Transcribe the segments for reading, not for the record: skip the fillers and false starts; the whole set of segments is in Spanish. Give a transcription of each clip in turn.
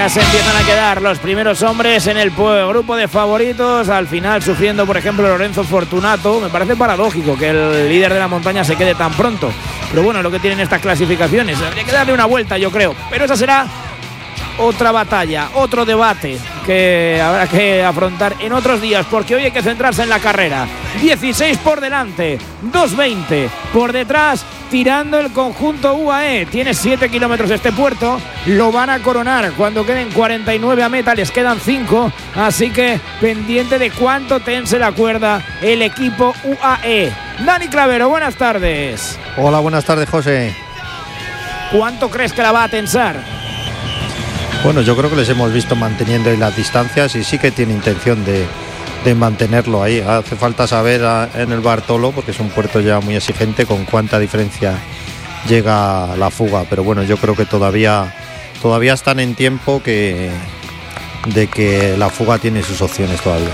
Ya se empiezan a quedar los primeros hombres en el grupo de favoritos. Al final sufriendo, por ejemplo, Lorenzo Fortunato. Me parece paradójico que el líder de la montaña se quede tan pronto. Pero bueno, lo que tienen estas clasificaciones. Habría que darle una vuelta, yo creo. Pero esa será otra batalla, otro debate que habrá que afrontar en otros días, porque hoy hay que centrarse en la carrera. 16 por delante, 2:20 por detrás, tirando el conjunto UAE. Tiene 7 kilómetros este puerto, lo van a coronar cuando queden 49 a meta, les quedan 5, así que pendiente de cuánto tense la cuerda el equipo UAE. Dani Clavero, buenas tardes. Hola, buenas tardes, José. ¿Cuánto crees que la va a tensar? Bueno, yo creo que les hemos visto manteniendo ahí las distancias y sí que tiene intención de mantenerlo ahí. Hace falta saber en el Bartolo, porque es un puerto ya muy exigente, con cuánta diferencia llega la fuga. Pero bueno, yo creo que todavía están en tiempo de que la fuga tiene sus opciones todavía.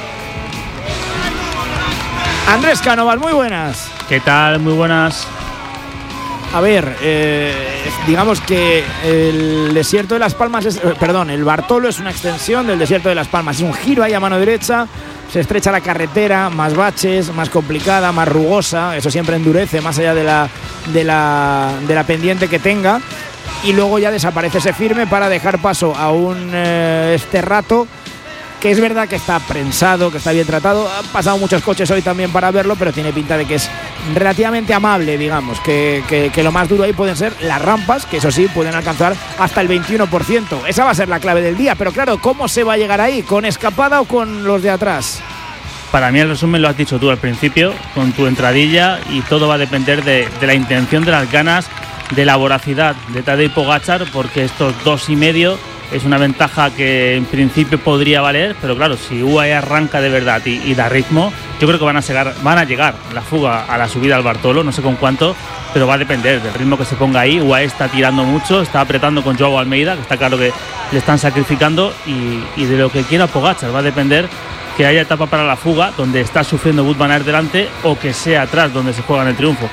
Andrés Cánovas, muy buenas. ¿Qué tal? Muy buenas. A ver, digamos que el desierto de Las Palmas el Bartolo es una extensión del desierto de Las Palmas. Es un giro ahí a mano derecha, se estrecha la carretera, más baches, más complicada, más rugosa. Eso siempre endurece más allá de la pendiente que tenga. Y luego ya desaparece ese firme para dejar paso a un esterrato que es verdad que está prensado, que está bien tratado. Han pasado muchos coches hoy también para verlo, pero tiene pinta de que es relativamente amable, digamos, que lo más duro ahí pueden ser las rampas, que eso sí, pueden alcanzar hasta el 21%. Esa va a ser la clave del día, pero claro, ¿cómo se va a llegar ahí? ¿Con escapada o con los de atrás? Para mí el resumen lo has dicho tú al principio, con tu entradilla, y todo va a depender de la intención, de las ganas, de la voracidad de Tadej Pogačar, porque estos 2,5 es una ventaja que en principio podría valer, pero claro, si UAE arranca de verdad y da ritmo, yo creo que van a llegar la fuga a la subida al Bartolo, no sé con cuánto, pero va a depender del ritmo que se ponga ahí. UAE está tirando mucho, está apretando con Joao Almeida, que está claro que le están sacrificando, y de lo que quiera Pogačar va a depender que haya etapa para la fuga, donde está sufriendo Wout van Aert delante, o que sea atrás donde se juegan el triunfo.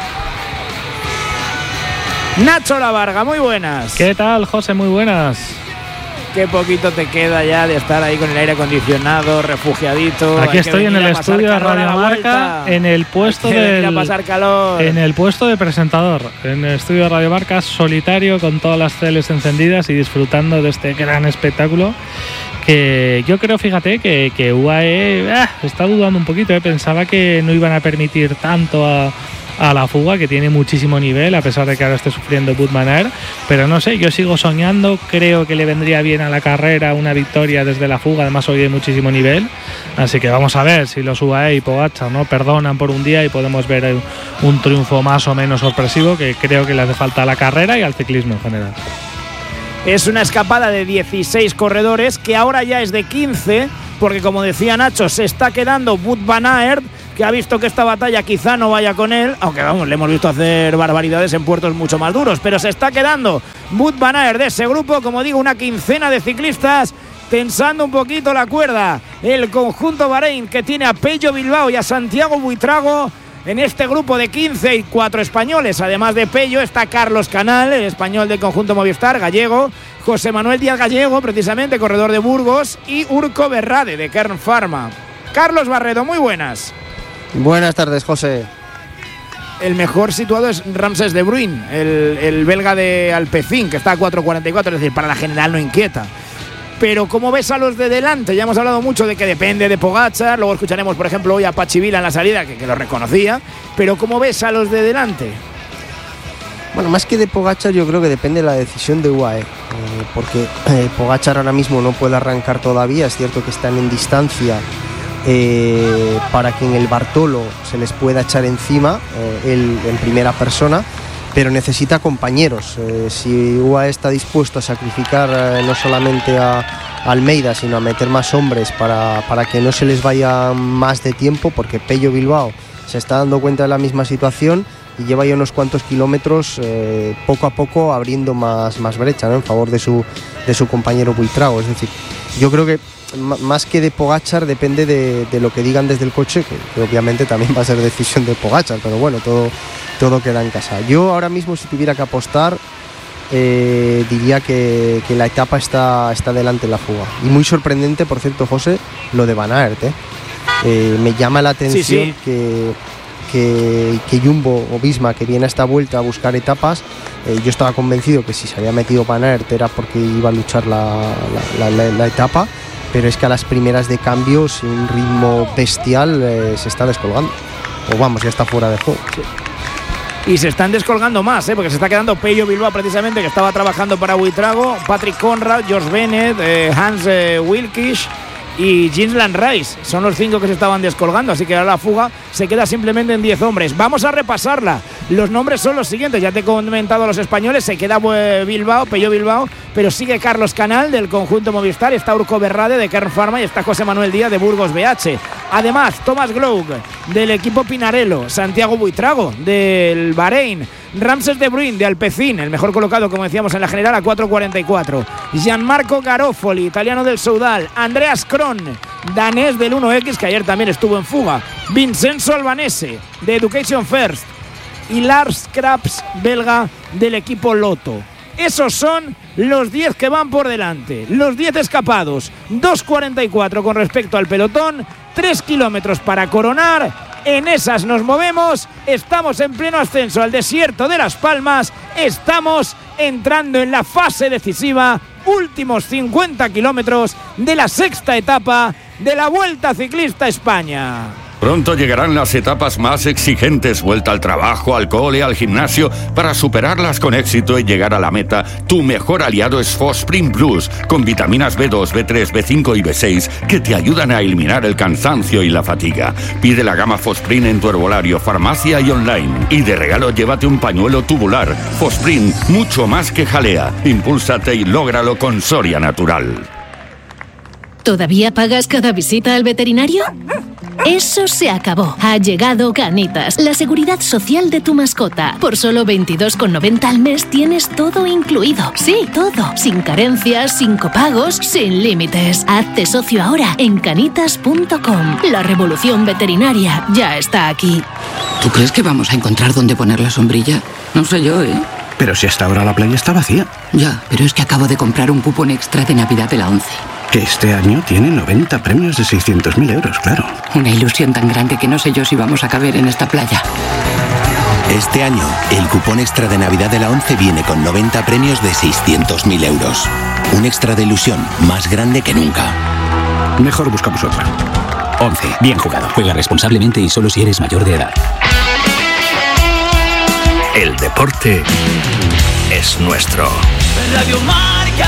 Nacho Lavarga, muy buenas. ¿Qué tal, José? Muy buenas. Qué poquito te queda ya de estar ahí con el aire acondicionado, refugiadito. Aquí estoy en el estudio de Radio Marca, en el puesto en el puesto de presentador, en el estudio de Radio Marca, solitario, con todas las teles encendidas y disfrutando de este gran espectáculo. Que yo creo, fíjate, que UAE está dudando un poquito. Pensaba que no iban a permitir tanto a la fuga, que tiene muchísimo nivel, a pesar de que ahora esté sufriendo Wout van Aert, pero no sé, yo sigo soñando. Creo que le vendría bien a la carrera una victoria desde la fuga, además hoy hay muchísimo nivel, así que vamos a ver si los UAE y Pogačar no perdonan por un día y podemos ver un triunfo más o menos sorpresivo, que creo que le hace falta a la carrera y al ciclismo en general. Es una escapada de 16 corredores, que ahora ya es de 15, porque como decía Nacho, se está quedando Wout van Aert, que ha visto que esta batalla quizá no vaya con él, aunque vamos, le hemos visto hacer barbaridades en puertos mucho más duros, pero se está quedando Wout van Aert de ese grupo, como digo, una quincena de ciclistas tensando un poquito la cuerda. El conjunto Bahrein, que tiene a Pello Bilbao y a Santiago Buitrago en este grupo de 15, y 4 españoles. Además de Pello está Carlos Canal, el español del conjunto Movistar, gallego, José Manuel Díaz Gallego, precisamente corredor de Burgos, y Urco Berrade de Kern Pharma. Carlos Barredo, muy buenas. Buenas tardes, José. El mejor situado es Ramses de Bruyn, el belga de Alpecin, que está a 4.44, es decir, para la general no inquieta. Pero ¿cómo ves a los de delante? Ya hemos hablado mucho de que depende de Pogačar, luego escucharemos, por ejemplo, hoy a Pachi Vila en la salida, que lo reconocía, pero ¿cómo ves a los de delante? Bueno, más que de Pogačar, yo creo que depende de la decisión de UAE, porque Pogačar ahora mismo no puede arrancar todavía. Es cierto que están en distancia para que en el Bartolo se les pueda echar encima él en primera persona, pero necesita compañeros. Si UAE está dispuesto a sacrificar no solamente a Almeida, sino a meter más hombres para que no se les vaya más de tiempo, porque Pello Bilbao se está dando cuenta de la misma situación y lleva ya unos cuantos kilómetros poco a poco abriendo más brecha, ¿no?, en favor de su compañero Buitrago. Es decir, yo creo que más que de Pogačar depende de lo que digan desde el coche, que obviamente también va a ser decisión de Pogačar, pero bueno, todo queda en casa. Yo ahora mismo, si tuviera que apostar, diría que la etapa está delante en la fuga. Y muy sorprendente, por cierto, José, lo de Van Aert. Me llama la atención que Jumbo o Visma, que viene a esta vuelta a buscar etapas, yo estaba convencido que si se había metido Van Aert era porque iba a luchar la etapa, pero es que a las primeras de cambio, sin un ritmo bestial, se está descolgando. O vamos, ya está fuera de juego. Sí. Y se están descolgando más, porque se está quedando Pello Bilbao, precisamente, que estaba trabajando para Buitrago, Patrick Conrad, George Bennett, Hans Wilkisch y Ginsland Rice. Son los 5 que se estaban descolgando, así que ahora la fuga se queda simplemente en 10 hombres. Vamos a repasarla. Los nombres son los siguientes, ya te he comentado los españoles. Se queda Bilbao, Pello Bilbao, pero sigue Carlos Canal del conjunto Movistar, está Urco Berrade de Kern Pharma y está José Manuel Díaz de Burgos BH. Además, Thomas Gloug del equipo Pinarello, Santiago Buitrago del Bahrein, Ramses de Bruyn de Alpecin, el mejor colocado, como decíamos, en la general a 4.44, Gianmarco Garofoli, italiano del Soudal, Andreas Kron, danés del 1X, que ayer también estuvo en fuga, Vincenzo Albanese de Education First y Lars Krabs, belga, del equipo Lotto. Esos son los 10 que van por delante, los 10 escapados, 2.44 con respecto al pelotón, 3 kilómetros para coronar. En esas nos movemos, estamos en pleno ascenso al desierto de Las Palmas, estamos entrando en la fase decisiva, últimos 50 kilómetros de la 6ª etapa de la Vuelta Ciclista España. Pronto llegarán las etapas más exigentes, vuelta al trabajo, al cole, al gimnasio. Para superarlas con éxito y llegar a la meta, tu mejor aliado es Fosprint Plus, con vitaminas B2, B3, B5 y B6 que te ayudan a eliminar el cansancio y la fatiga. Pide la gama Fosprint en tu herbolario, farmacia y online. Y de regalo llévate un pañuelo tubular. Fosprint, mucho más que jalea. Impúlsate y lógralo con Soria Natural. ¿Todavía pagas cada visita al veterinario? Eso se acabó. Ha llegado Canitas, la seguridad social de tu mascota. Por solo 22,90 al mes tienes todo incluido. Sí, todo. Sin carencias, sin copagos, sin límites. Hazte socio ahora en canitas.com. La revolución veterinaria ya está aquí. ¿Tú crees que vamos a encontrar dónde poner la sombrilla? No sé yo, ¿eh? Pero si hasta ahora la playa está vacía. Ya, pero es que acabo de comprar un cupón extra de Navidad de la 11. Que este año tiene 90 premios de 600.000 euros, claro. Una ilusión tan grande que no sé yo si vamos a caber en esta playa. Este año, el cupón extra de Navidad de la 11 viene con 90 premios de 600.000 euros. Un extra de ilusión más grande que nunca. Mejor buscamos otra. 11. Bien jugado. Juega responsablemente y solo si eres mayor de edad. El deporte es nuestro. Radio Marca.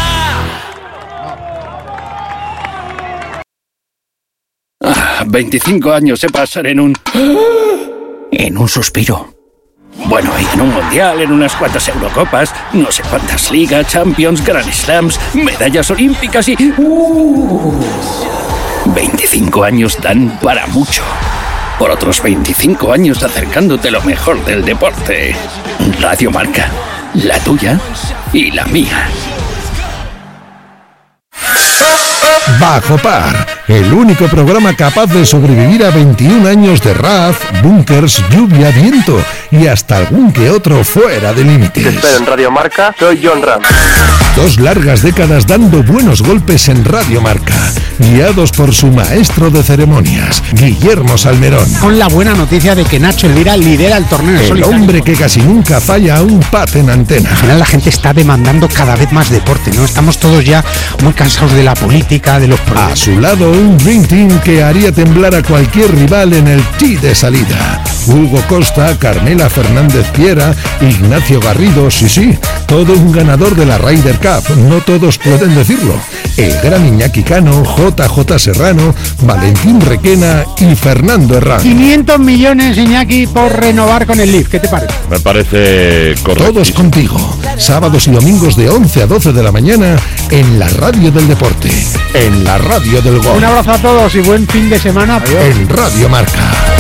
25 años se pasan en un suspiro. Bueno, y en un mundial, en unas cuantas Eurocopas, no sé cuántas ligas, Champions, Grand Slams, medallas olímpicas y... 25 años dan para mucho. Por otros 25 años acercándote lo mejor del deporte. Radio Marca, la tuya y la mía. Bajo Par, el único programa capaz de sobrevivir a 21 años de RAF, búnkers, lluvia, viento y hasta algún que otro fuera de límites. Te espero en Radio Marca, soy John Ram. 2 largas décadas dando buenos golpes en Radio Marca, guiados por su maestro de ceremonias, Guillermo Salmerón. Con la buena noticia de que Nacho Elvira lidera el torneo El solitario. hombre que casi nunca falla a un pat en antena. Al final la gente está demandando cada vez más deporte, ¿no? Estamos todos ya muy cansados de la política, de los problemas. A su lado, un Dream Team que haría temblar a cualquier rival en el tee de salida. Hugo Costa, Carmela Fernández Piera, Ignacio Garrido, sí, todo un ganador de la Ryder Cup, no todos pueden decirlo. El gran Iñaki Cano, JJ Serrano, Valentín Requena y Fernando Herrán. 500 millones, Iñaki, por renovar con el Leaf, ¿qué te parece? Me parece correcto. Todos contigo, sábados y domingos de 11 a 12 de la mañana en la radio del deporte, en la radio del gol. Un abrazo a todos y buen fin de semana. Adiós. En Radio Marca.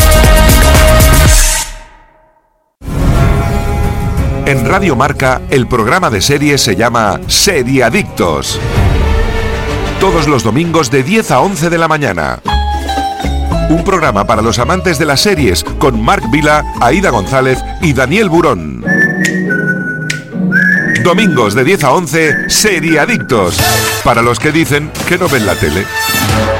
En Radio Marca, el programa de series se llama Seriadictos. Todos los domingos de 10 a 11 de la mañana. Un programa para los amantes de las series con Marc Vila, Aida González y Daniel Burón. Domingos de 10 a 11, Seriadictos. Para los que dicen que no ven la tele.